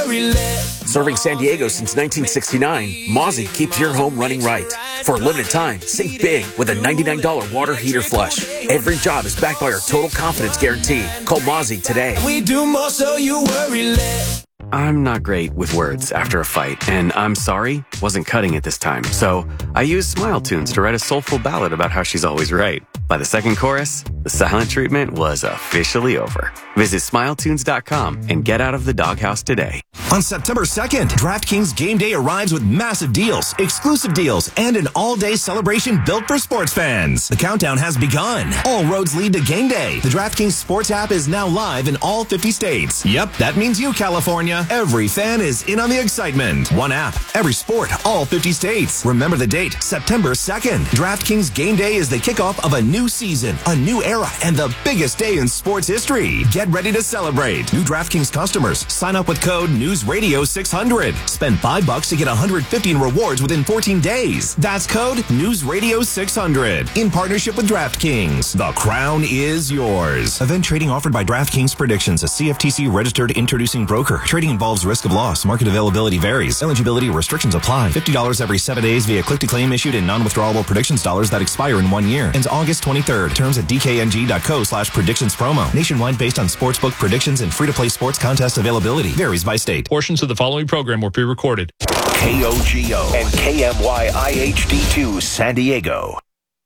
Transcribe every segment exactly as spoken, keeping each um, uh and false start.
worry less. Serving San Diego since nineteen sixty-nine, Mozzie keeps your home running right. For a limited time, save big with a ninety-nine dollars water heater flush. Every job is backed by our Total Confidence Guarantee. Call Mozzie today. We do more so you worry less. I'm not great with words after a fight, and I'm sorry wasn't cutting it this time. So I used Smile Tunes to write a soulful ballad about how she's always right. By the second chorus, the silent treatment was officially over. Visit smile tunes dot com and get out of the doghouse today. On September second, DraftKings Game Day arrives with massive deals, exclusive deals, and an all-day celebration built for sports fans. The countdown has begun. All roads lead to Game Day. The DraftKings Sports app is now live in all fifty states. Yep, that means you, California. Every fan is in on the excitement. One app, every sport, all fifty states. Remember the date, September second. DraftKings Game Day is the kickoff of a new season, a new era, and the biggest day in sports history. Get ready to celebrate. New DraftKings customers, sign up with code News Radio six hundred. Spend five bucks to get one hundred fifty in rewards within fourteen days. That's code News Radio six hundred. In partnership with DraftKings. The crown is yours. Event trading offered by DraftKings Predictions, a C F T C registered introducing broker. Trading involves risk of loss. Market availability varies. Eligibility restrictions apply. fifty dollars every seven days via click-to-claim issued in non-withdrawable predictions dollars that expire in one year. Ends August twenty-third. Terms at d k n g dot co slash predictions promo. Nationwide based on sportsbook predictions and free-to-play sports contest availability. Varies by state. Portions of the following program were pre-recorded. K O G O and K M Y I H D two San Diego.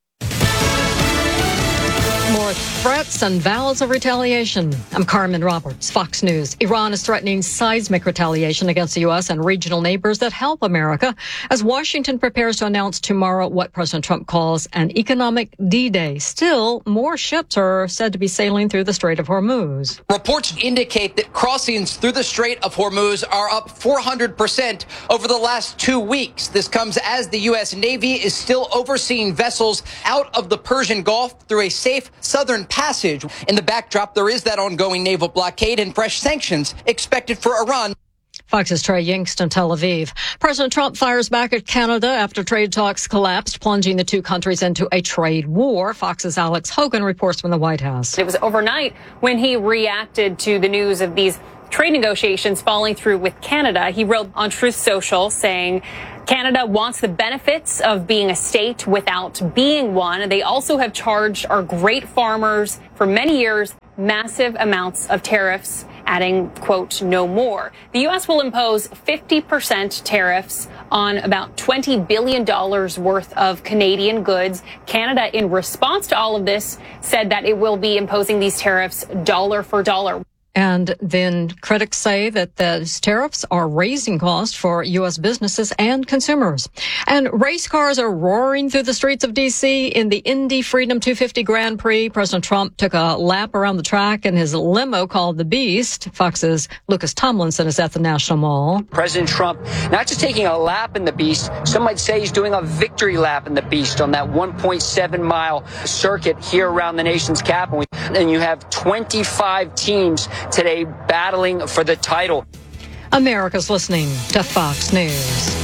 More threats and vows of retaliation. I'm Carmen Roberts, Fox News. Iran is threatening seismic retaliation against the U S and regional neighbors that help America as Washington prepares to announce tomorrow what President Trump calls an economic D-Day. Still, more ships are said to be sailing through the Strait of Hormuz. Reports indicate that crossings through the Strait of Hormuz are up four hundred percent over the last two weeks. This comes as the U S Navy is still overseeing vessels out of the Persian Gulf through a safe southern passage. In the backdrop, there is that ongoing naval blockade and fresh sanctions expected for Iran. Fox's Trey Yingst in Tel Aviv. President Trump fires back at Canada after trade talks collapsed, plunging the two countries into a trade war. Fox's Alex Hogan reports from the White House. It was overnight when he reacted to the news of these trade negotiations falling through with Canada. He wrote on Truth Social saying, Canada wants the benefits of being a state without being one. They also have charged our great farmers for many years massive amounts of tariffs, adding, quote, no more. The U S will impose fifty percent tariffs on about twenty billion dollars worth of Canadian goods. Canada, in response to all of this, said that it will be imposing these tariffs dollar for dollar. And then critics say that those tariffs are raising costs for U S businesses and consumers. And race cars are roaring through the streets of D C in the Indy Freedom two fifty Grand Prix. President Trump took a lap around the track in his limo called the Beast. Fox's Lucas Tomlinson is at the National Mall. President Trump not just taking a lap in the Beast, some might say he's doing a victory lap in the Beast on that one point seven mile circuit here around the nation's capital. And you have twenty-five teams today battling for the title. America's listening to Fox News.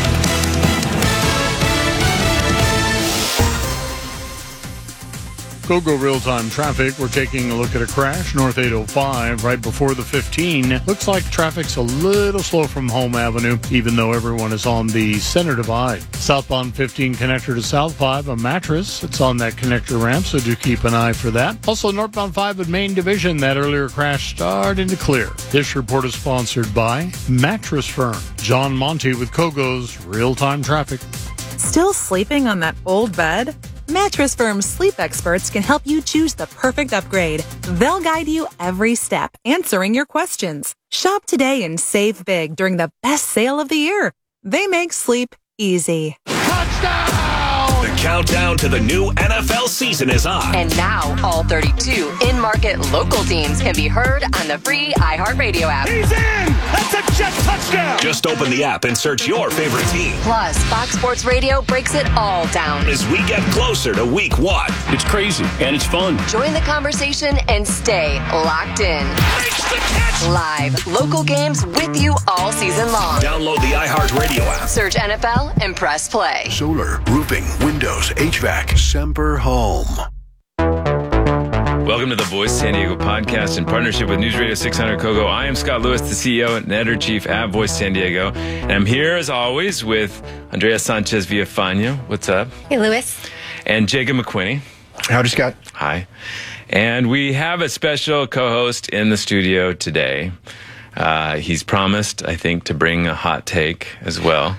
Go-Go real-time traffic. We're taking a look at a crash, North eight oh five, right before the fifteen. Looks like traffic's a little slow from Home Avenue, even though everyone is on the center divide. Southbound fifteen connector to South five, a mattress. It's on that connector ramp, so do keep an eye for that. Also, northbound five at Main Division, that earlier crash starting to clear. This report is sponsored by Mattress Firm. John Monty with Kogo's real-time traffic. Still sleeping on that old bed? Mattress Firm's sleep experts can help you choose the perfect upgrade. They'll guide you every step, answering your questions. Shop today and save big during the best sale of the year. They make sleep easy. Touchdown! The countdown to the new N F L season is on. And now, all thirty-two in-market local teams can be heard on the free iHeartRadio app. He's in! That's a Jet touchdown! Just open the app and search your favorite team. Plus, Fox Sports Radio breaks it all down as we get closer to week one. It's crazy, and it's fun. Join the conversation and stay locked in. Live, local games with you all season long. Download the iHeartRadio app. Search N F L and press play. Solar, roofing, windows, H V A C, Semper Home. Welcome to the Voice San Diego podcast in partnership with News Radio six hundred Kogo. I am Scott Lewis, the C E O and editor-chief at Voice San Diego. And I'm here, as always, with Andrea Sanchez Villafana. What's up? Hey, Lewis. And Jacob McQuinney. Howdy, Scott. Hi. And we have a special co-host in the studio today. Uh, he's promised, I think, to bring a hot take as well.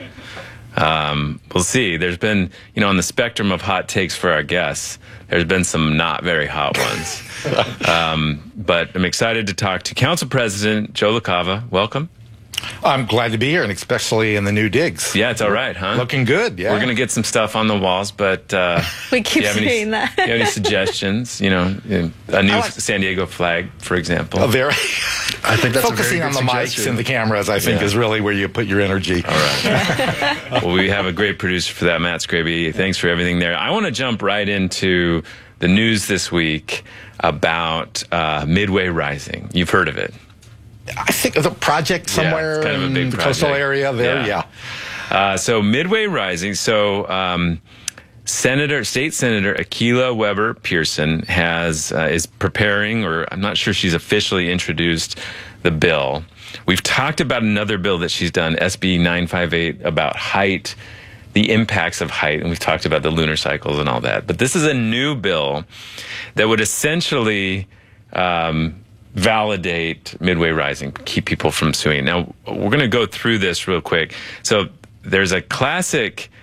Um, we'll see. There's been, you know, on the spectrum of hot takes for our guests, there's been some not very hot ones. um, but I'm excited to talk to Council President Joe LaCava. Welcome. I'm glad to be here, and especially in the new digs. Yeah, it's all right, huh? Looking good, yeah. We're going to get some stuff on the walls, but... Uh, we keep saying any, that. Do you have any suggestions? You know, a new like, San Diego flag, for example. A very... I think that's Focusing a very on the suggestion. mics and the cameras, I think, yeah. is really where you put your energy. All right. Well, we have a great producer for that, Matt Scraby. Thanks for everything there. I want to jump right into the news this week about uh, Midway Rising. You've heard of it. I think the project somewhere yeah, kind of a big in the project. coastal area there, yeah. yeah. Uh, so Midway Rising, so um, Senator, State Senator Akilah Weber Pearson has uh, is preparing, or I'm not sure she's officially introduced the bill. We've talked about another bill that she's done, S B nine fifty-eight, about height, the impacts of height, and we've talked about the lunar cycles and all that. But this is a new bill that would essentially... Um, validate Midway Rising, keep people from suing. Now, we're going to go through this real quick. So there's a classic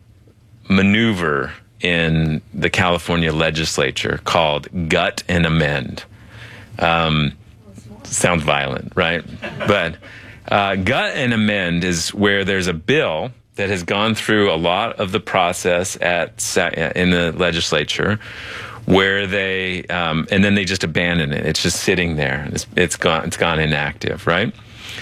maneuver in the California legislature called gut and amend. Um, sounds violent, right? But uh, gut and amend is where there's a bill that has gone through a lot of the process at in the legislature, where they um, and then they just abandon it. It's just sitting there. It's, it's gone. It's gone inactive, right?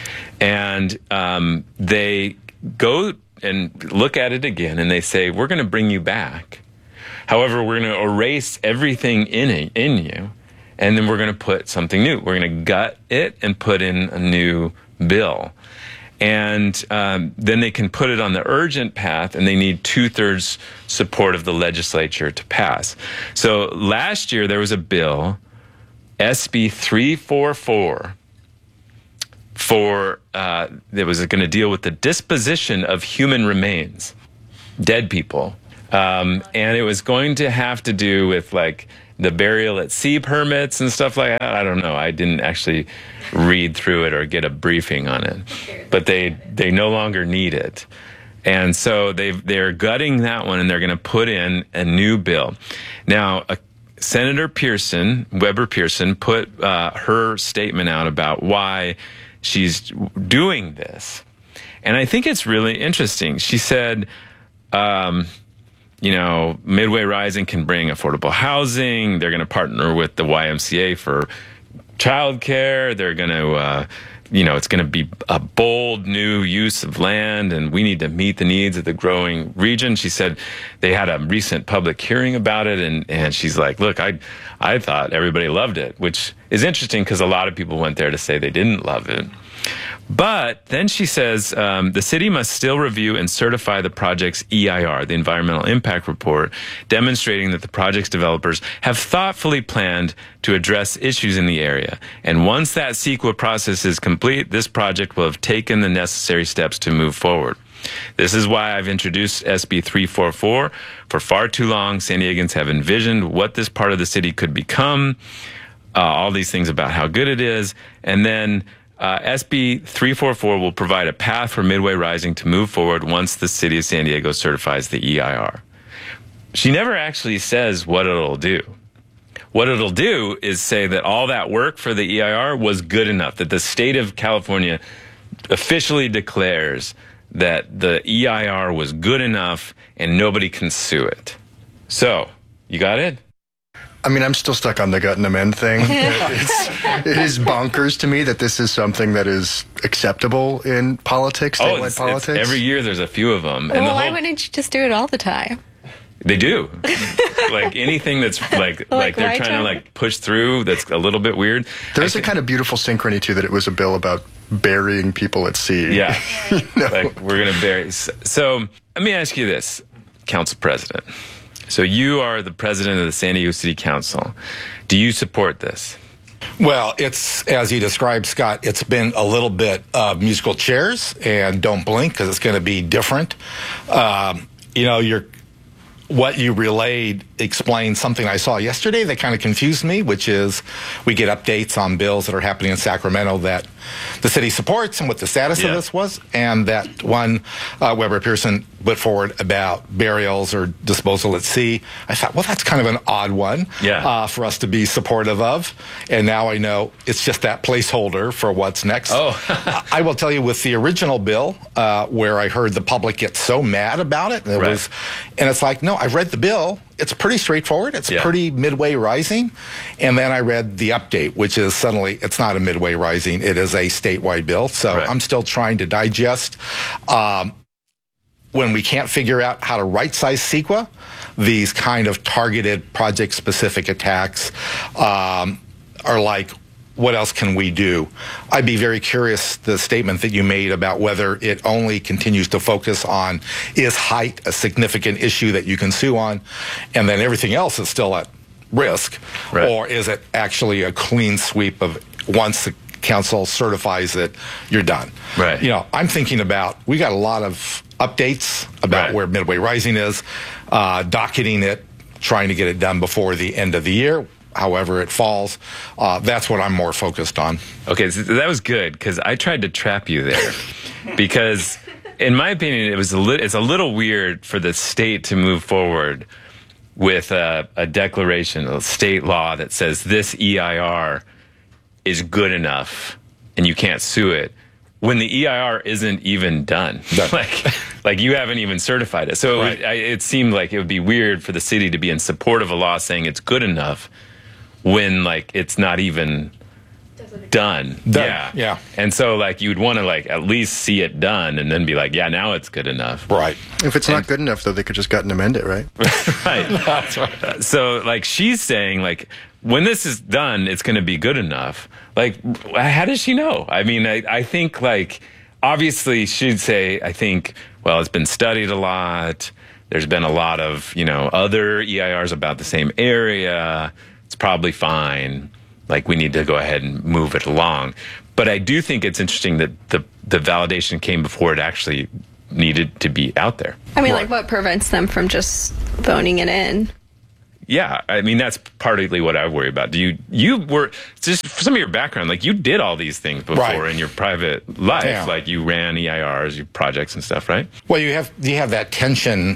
And um, they go and look at it again, and they say, "We're going to bring you back. However, we're going to erase everything in it, in you, and then we're going to put something new. We're going to gut it and put in a new bill." And um, then they can put it on the urgent path, and they need two-thirds support of the legislature to pass. So last year there was a bill, S B three forty-four, for uh, that was going to deal with the disposition of human remains, dead people, um, and it was going to have to do with like the burial at sea permits and stuff like that. I don't know. I didn't actually read through it or get a briefing on it, but they they no longer need it, and so they they're gutting that one, and they're going to put in a new bill. Now, uh, Senator Pearson, Weber Pearson, put uh, her statement out about why she's doing this, and I think it's really interesting. She said, Um, you know, Midway Rising can bring affordable housing. They're going to partner with the Y M C A for childcare. They're going to, uh, you know, it's going to be a bold new use of land, and we need to meet the needs of the growing region. She said they had a recent public hearing about it, and, and she's like, look, I, I thought everybody loved it, which is interesting because a lot of people went there to say they didn't love it. But then she says um, the city must still review and certify the project's E I R, the Environmental Impact Report, demonstrating that the project's developers have thoughtfully planned to address issues in the area. And once that C E Q A process is complete, this project will have taken the necessary steps to move forward. This is why I've introduced S B three forty-four. For far too long, San Diegans have envisioned what this part of the city could become, uh, all these things about how good it is, and then Uh, S B three forty-four will provide a path for Midway Rising to move forward once the city of San Diego certifies the E I R. She never actually says what it'll do. What it'll do is say that all that work for the E I R was good enough, that the state of California officially declares that the E I R was good enough and nobody can sue it. So, you got it? I mean, I'm still stuck on the gut and amend thing. It's, it is bonkers to me that this is something that is acceptable in politics, statewide oh, it's, politics. It's, every year there's a few of them. Well, and the why whole, wouldn't you just do it all the time? They do. Like anything that's like like, like they're trying to like push through that's a little bit weird. There's a kind of beautiful synchrony too that it was a bill about burying people at sea. Yeah. You know? Like we're going to bury. So let me ask you this, Council President. So you are the president of the San Diego City Council. Do you support this? Well, it's, as you described, Scott, it's been a little bit of musical chairs and don't blink because it's going to be different. Um, you know, you're, what you relayed explains something I saw yesterday that kind of confused me, which is we get updates on bills that are happening in Sacramento that the city supports and what the status Yeah. of this was. And that one, uh, Weber Pearson put forward about burials or disposal at sea. I thought, well, that's kind of an odd one Yeah. uh, for us to be supportive of. And now I know it's just that placeholder for what's next. Oh. I will tell you, with the original bill, uh, where I heard the public get so mad about it, it Right. was, and it's like, no, I read the bill. It's pretty straightforward. It's Yeah. pretty Midway Rising. And then I read the update, which is suddenly it's not a Midway Rising. It is a statewide bill. So Right. I'm still trying to digest. Um, when we can't figure out how to right-size CEQA, these kind of targeted project-specific attacks um, are like, what else can we do? I'd be very curious, the statement that you made about whether it only continues to focus on, is height a significant issue that you can sue on, and then everything else is still at risk, Right. or is it actually a clean sweep of once the council certifies it, you're done? Right. You know, I'm thinking about, we got a lot of updates about Right. where Midway Rising is, uh, docketing it, trying to get it done before the end of the year. However it falls, uh, that's what I'm more focused on. Okay, so that was good because I tried to trap you there because, in my opinion, it was a li- it's a little weird for the state to move forward with a, a declaration, a state law that says this E I R is good enough and you can't sue it when the E I R isn't even done. like, like you haven't even certified it. So Right. it, I, it seemed like it would be weird for the city to be in support of a law saying it's good enough when like it's not even done. Done, Yeah. yeah. And so like you would want to like at least see it done and then be like, yeah, now it's good enough. Right. If it's not good enough, though, they could just gut and amend it, right? Right. That's right. Uh, So like she's saying like when this is done, it's going to be good enough. Like how does she know? I mean, I, I think like obviously she'd say, I think, well, it's been studied a lot. There's been a lot of, you know, other E I Rs about the same area. It's probably fine. Like we need to go ahead and move it along. But I do think it's interesting that the the validation came before it actually needed to be out there. I mean, like, what prevents them from just phoning it in? Yeah, I mean that's partly what I worry about. Do you you were just for some of your background, like you did all these things before Right. in your private life, Yeah. like you ran E I Rs, your projects and stuff, right? Well, you have you have that tension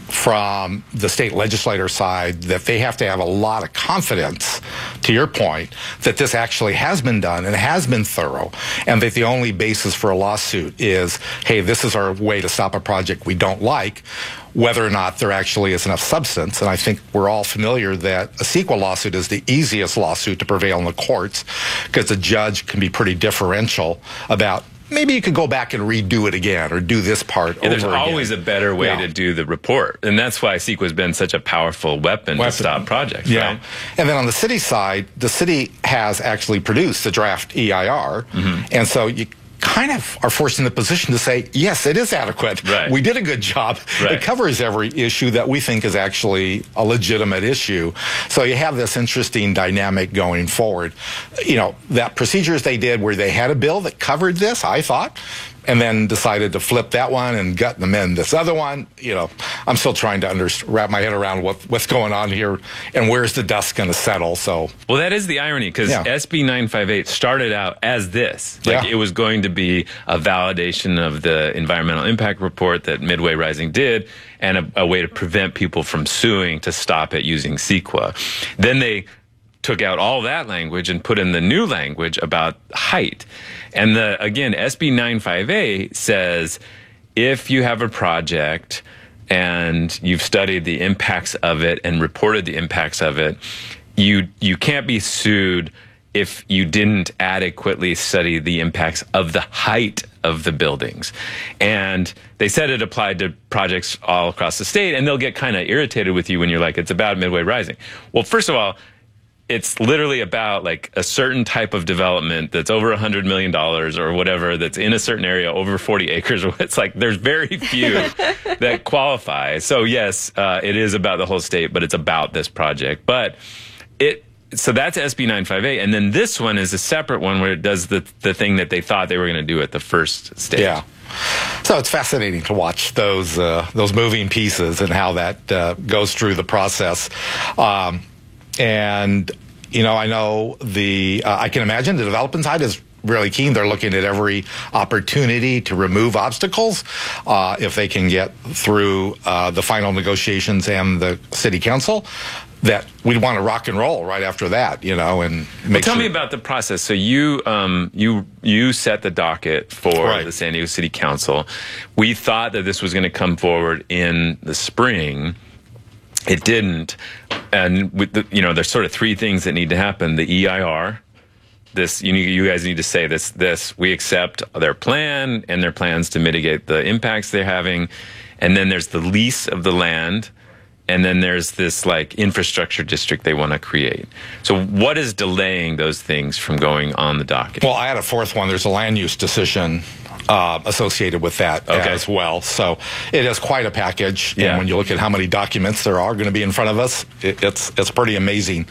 from the state legislator side that they have to have a lot of confidence, to your point, that this actually has been done and has been thorough, and that the only basis for a lawsuit is, hey, this is our way to stop a project we don't like, whether or not there actually is enough substance. And I think we're all familiar that a CEQA lawsuit is the easiest lawsuit to prevail in the courts because the judge can be pretty differential about maybe you could go back and redo it again or do this part Yeah, over there's again. always a better way Yeah. to do the report, and that's why CEQA has been such a powerful weapon, Weapon. to stop projects. Yeah. Right? And then on the city side, the city has actually produced a draft E I R. Mm-hmm. And so you kind of are forced in the position to say, yes, it is adequate. Right. We did a good job. Right. It covers every issue that we think is actually a legitimate issue. So you have this interesting dynamic going forward. You know, that procedures they did where they had a bill that covered this, I thought, and then decided to flip that one and gut and amend this other one. You know, I'm still trying to under, wrap my head around what, what's going on here and where's the dust going to settle. So, Well, that is the irony because Yeah. S B nine fifty-eight started out as this. Like Yeah. it was going to be a validation of the environmental impact report that Midway Rising did and a, a way to prevent people from suing to stop it using CEQA. Then they took out all that language and put in the new language about height. And the again, S B nine fifty-eight says if you have a project and you've studied the impacts of it and reported the impacts of it, you you can't be sued if you didn't adequately study the impacts of the height of the buildings. And they said it applied to projects all across the state, and they'll get kind of irritated with you when you're like, it's about Midway Rising. Well, first of all, it's literally about like a certain type of development that's over a hundred million dollars or whatever, that's in a certain area over forty acres. It's like there's very few that qualify. So yes, uh, it is about the whole state, but it's about this project. But it so that's S B nine fifty-eight, and then this one is a separate one where it does the the thing that they thought they were going to do at the first stage. Yeah. So it's fascinating to watch those uh, those moving pieces and how that uh, goes through the process. Um, and, you know, I know the, uh, I can imagine the development side is really keen. They're looking at every opportunity to remove obstacles uh, if they can get through uh, the final negotiations and the city council. That we'd want to rock and roll right after that, you know, and make well, tell sure. me about the process. So you um, you you set the docket for Right. the San Diego City Council. We thought that this was going to come forward in the spring. It didn't, and with the, you know, there's sort of three things that need to happen: the E I R. This you need, you guys need to say this. This we accept their plan and their plans to mitigate the impacts they're having, and then there's the lease of the land. And then there's this like infrastructure district they want to create. So what is delaying those things from going on the docket? Well, I had a fourth one. There's a land use decision uh, associated with that Okay. as well. So it is quite a package. Yeah. And when you look at how many documents there are going to be in front of us, it, it's it's pretty amazing.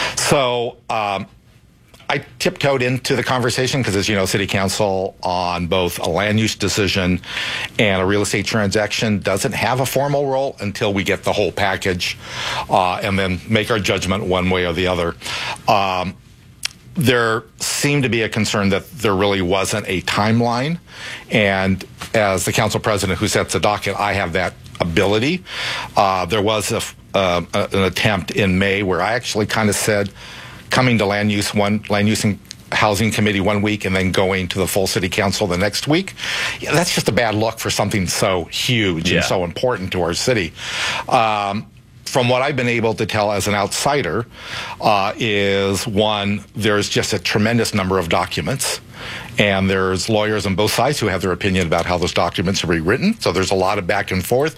So um, I tiptoed into the conversation because, as you know, City Council on both a land use decision and a real estate transaction doesn't have a formal role until we get the whole package uh, and then make our judgment one way or the other. Um, there seemed to be a concern that there really wasn't a timeline. And as the council president who sets the docket, I have that ability. Uh, there was a, uh, an attempt in May where I actually kind of said, coming to land use one land use and housing committee one week and then going to the full city council the next week. Yeah, that's just a bad look for something so huge Yeah. and so important to our city. Um, from what I've been able to tell as an outsider, uh, is one, there's just a tremendous number of documents. And there's lawyers on both sides who have their opinion about how those documents are rewritten. So there's a lot of back and forth.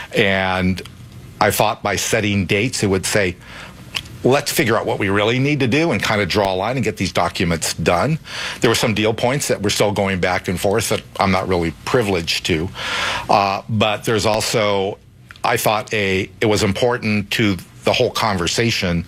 And I thought by setting dates, it would say, let's figure out what we really need to do and kind of draw a line and get these documents done. There were some deal points that we're still going back and forth that I'm not really privileged to. Uh, but there's also, I thought a it was important to the whole conversation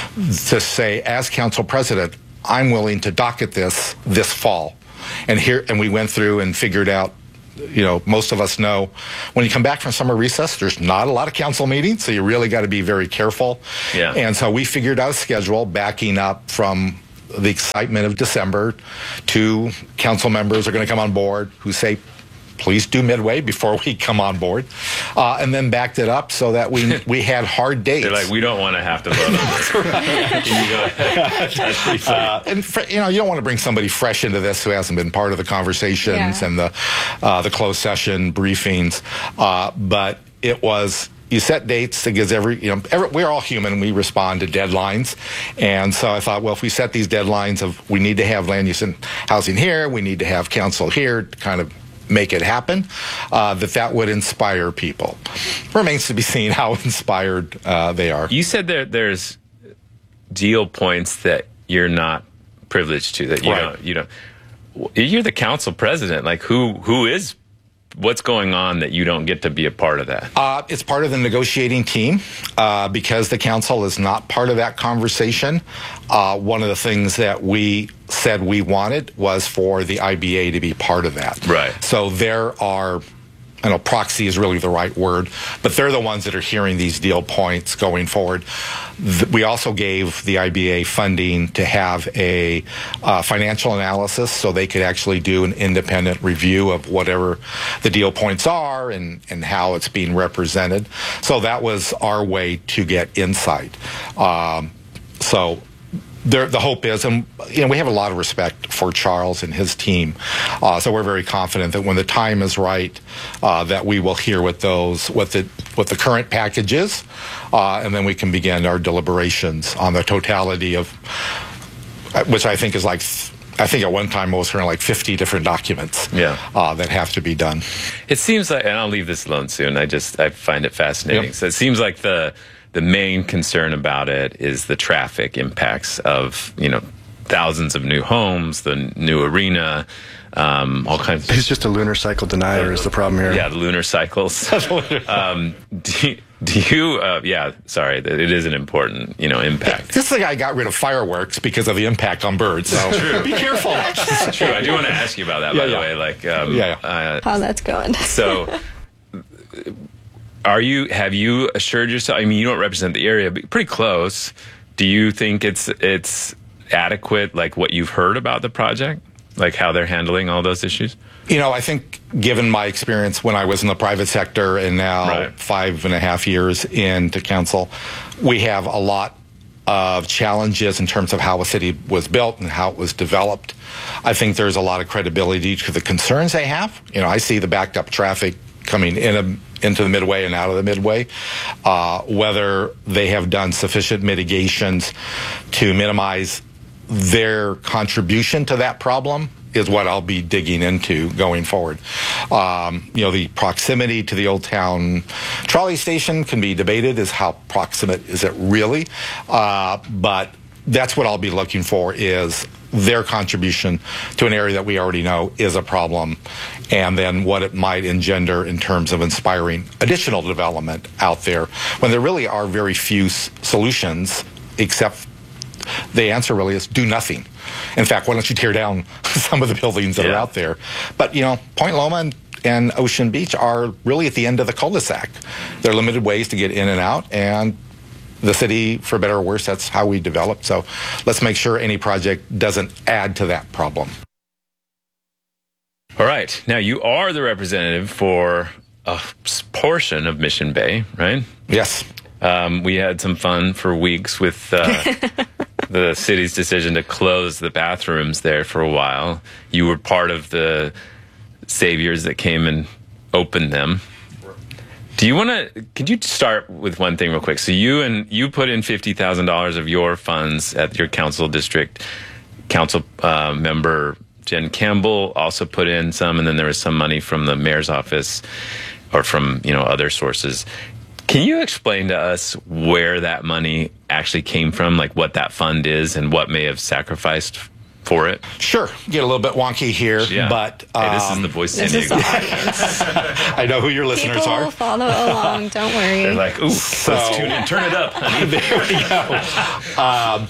to say, as council president, I'm willing to docket this this fall. And here, and we went through and figured out, you know, most of us know when you come back from summer recess, there's not a lot of council meetings, so you really got to be very careful. Yeah. And so we figured out a schedule backing up from the excitement of December to council members are going to come on board who say, please do Midway before we come on board, uh, and then backed it up so that we we had hard dates. They're like, we don't want to have to vote on this. Can you go ahead? That's pretty funny. Uh, and for, you know, you don't want to bring somebody fresh into this who hasn't been part of the conversations Yeah. and the uh, the closed session briefings. Uh, but it was you set dates because every you know every, we're all human. We respond to deadlines, and so I thought, well, if we set these deadlines of we need to have land use and housing here, we need to have council here to kind of make it happen, uh, that that would inspire people. Remains to be seen how inspired uh, they are. You said there there's deal points that you're not privileged to, that you Right. don't you don't you're the council president. Like who who is what's going on that you don't get to be a part of that? Uh, it's part of the negotiating team uh, because the council is not part of that conversation. Uh, one of the things that we said we wanted was for the I B A to be part of that. Right. So there are, I know proxy is really the right word, but they're the ones that are hearing these deal points going forward. Th- We also gave the I B A funding to have a uh, financial analysis so they could actually do an independent review of whatever the deal points are and, and how it's being represented. So that was our way to get insight. Um, so There, the hope is, and you know, we have a lot of respect for Charles and his team, uh, so we're very confident that when the time is right, uh, that we will hear what those, what the, what the current package is, uh, and then we can begin our deliberations on the totality of, which I think is like, I think at one time I was hearing like fifty different documents, Yeah. uh, that have to be done. It seems like, and I'll leave this alone soon. I just I find it fascinating. Yep. So it seems like the the main concern about it is the traffic impacts of, you know, thousands of new homes, the new arena, um, all kinds of... He's just a lunar cycle denier is the problem here. Yeah, the lunar cycles. um, do you, do you uh, yeah, sorry, it is an important, you know, impact. This guy got rid of fireworks because of the impact on birds. So true. Be careful. That's true. I do want to ask you about that, Yeah, by yeah. the way. Like, um, Yeah, Uh, How that's going. so... Are you, have you assured yourself, I mean, you don't represent the area, but you're pretty close. Do you think it's, it's adequate, like what you've heard about the project? Like how they're handling all those issues? You know, I think given my experience when I was in the private sector and now Right. five and a half years into council, we have a lot of challenges in terms of how a city was built and how it was developed. I think there's a lot of credibility to the concerns they have. You know, I see the backed up traffic coming in a, into the Midway and out of the Midway. Uh, whether they have done sufficient mitigations to minimize their contribution to that problem is what I'll be digging into going forward. Um, you know, the proximity to the Old Town trolley station can be debated as how proximate is it really, uh, but that's what I'll be looking for is their contribution to an area that we already know is a problem, and then what it might engender in terms of inspiring additional development out there when there really are very few s- solutions, except the answer really is do nothing. In fact, why don't you tear down some of the buildings that Yeah. are out there? But, you know, Point Loma and, and Ocean Beach are really at the end of the cul-de-sac. There are limited ways to get in and out, and the city, for better or worse, that's how we develop. So let's make sure any project doesn't add to that problem. All right. Now, you are the representative for a portion of Mission Bay, right? Yes. Um, we had some fun for weeks with uh, the city's decision to close the bathrooms there for a while. You were part of the saviors that came and opened them. Do you want to, could you start with one thing real quick? So you and you put in fifty thousand dollars of your funds at your council district. Council uh, member Jen Campbell also put in some, and then there was some money from the mayor's office or from, you know, other sources. Can you explain to us where that money actually came from, like what that fund is and what may have sacrificed for it? Sure. Get a little bit wonky here, Yeah. but... Hey, this is um, the voice This San is Diego. the I know who your listeners People are. follow along. Don't worry. They're like, ooh, So- let's tune in. Turn it up, honey. There we go. Um,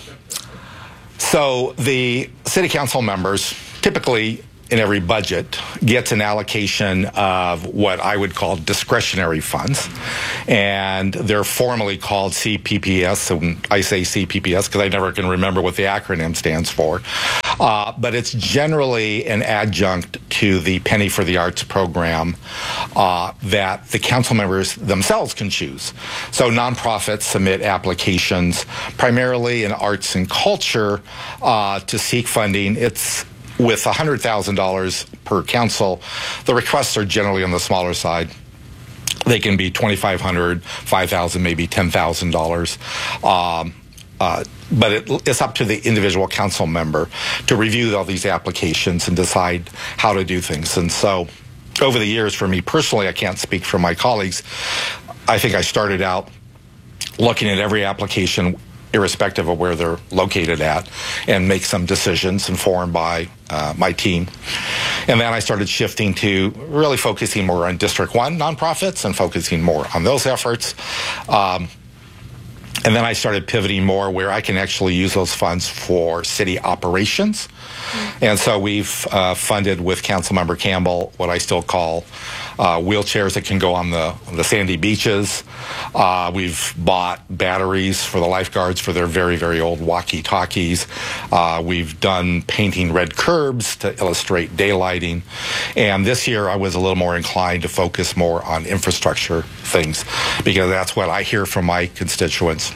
so the city council members, typically in every budget, gets an allocation of what I would call discretionary funds. And they're formally called C P P S. And I say C P P S because I never can remember what the acronym stands for. Uh, but it's generally an adjunct to the Penny for the Arts program uh, that the council members themselves can choose. So nonprofits submit applications primarily in arts and culture uh, to seek funding. It's with one hundred thousand dollars per council. The requests are generally on the smaller side. They can be twenty-five hundred dollars, five thousand dollars, maybe ten thousand dollars. Um, uh, but it, it's up to the individual council member to review all these applications and decide how to do things. And so over the years, for me personally, I can't speak for my colleagues, I think I started out looking at every application irrespective of where they're located at, and make some decisions informed by uh, my team. And then I started shifting to really focusing more on District one nonprofits and focusing more on those efforts. Um, and then I started pivoting more where I can actually use those funds for city operations. And so we've uh, funded with Councilmember Campbell what I still call uh, wheelchairs that can go on the, on the sandy beaches. Uh, we've bought batteries for the lifeguards for their very, very old walkie-talkies. Uh, we've done painting red curbs to illustrate daylighting. And this year I was a little more inclined to focus more on infrastructure things because that's what I hear from my constituents.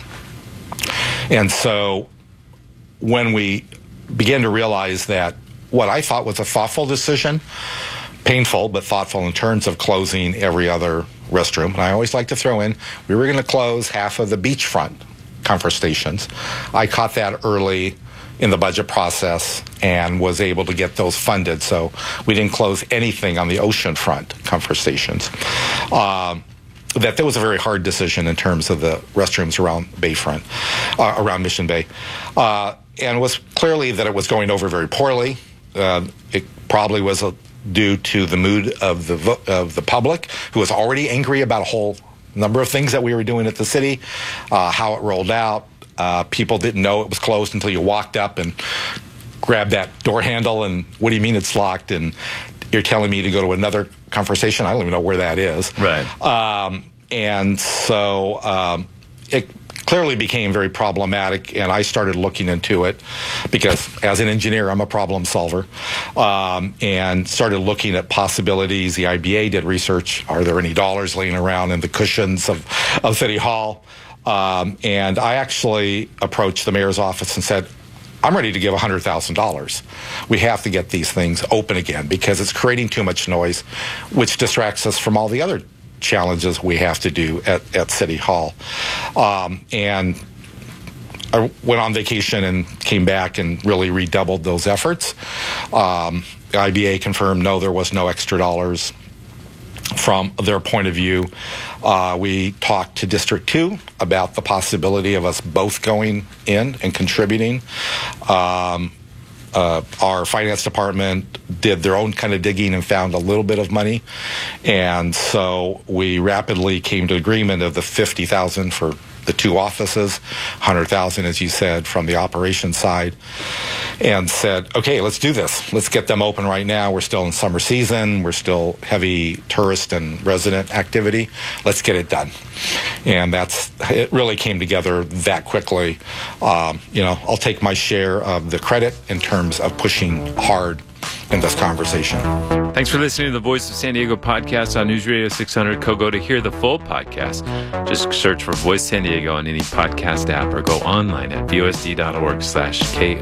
And so when we began to realize that what I thought was a thoughtful decision, painful but thoughtful in terms of closing every other restroom, and I always like to throw in, we were going to close half of the beachfront comfort stations. I caught that early in the budget process and was able to get those funded, so we didn't close anything on the oceanfront comfort stations. Um, that that was a very hard decision in terms of the restrooms around Bayfront, uh, around Mission Bay. Uh, and it was clearly that it was going over very poorly. Uh, it probably was a, due to the mood of the vo- of the public, who was already angry about a whole number of things that we were doing at the city, uh, how it rolled out. Uh, people didn't know it was closed until you walked up and grabbed that door handle and, what do you mean it's locked? And you're telling me to go to another conversation? I don't even know where that is. Right. Um, and so um, it clearly became very problematic, and I started looking into it because as an engineer, I'm a problem solver, um, and started looking at possibilities. The I B A did research. Are there any dollars laying around in the cushions of, of City Hall? Um, and I actually approached the mayor's office and said, I'm ready to give one hundred thousand dollars. We have to get these things open again because it's creating too much noise, which distracts us from all the other challenges we have to do at, at City Hall. Um, and I went on vacation and came back and really redoubled those efforts. Um, the I B A confirmed, no, there was no extra dollars. From their point of view, uh, we talked to District two about the possibility of us both going in and contributing. Um, uh, our finance department did their own kind of digging and found a little bit of money. And so we rapidly came to agreement of the fifty thousand dollars for the two offices, one hundred thousand dollars, as you said, from the operations side, and said, okay, let's do this. Let's get them open right now. We're still in summer season. We're still heavy tourist and resident activity. Let's get it done. And that's, it really came together that quickly. Um, you know, I'll take my share of the credit in terms of pushing hard in this conversation. Thanks for listening to the Voice of San Diego podcast on News Radio six hundred Kogo. To hear the full podcast, just search for Voice San Diego on any podcast app or go online at vosd.org slash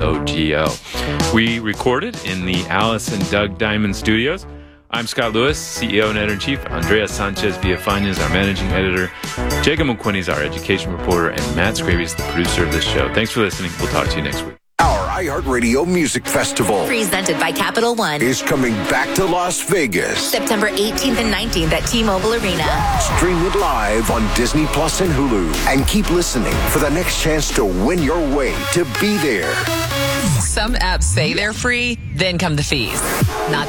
KOGO. We recorded in the Alice and Doug Diamond studios. I'm Scott Lewis, C E O and Editor-in-Chief. Andrea Sanchez Villafana is our managing editor. Jacob McQuinney is our education reporter. And Matt Scraby is the producer of this show. Thanks for listening. We'll talk to you next week. Our iHeartRadio Music Festival, presented by Capital One, is coming back to Las Vegas. September eighteenth and nineteenth at T-Mobile Arena. Stream it live on Disney Plus and Hulu. And keep listening for the next chance to win your way to be there. Some apps say they're free, then come the fees. Not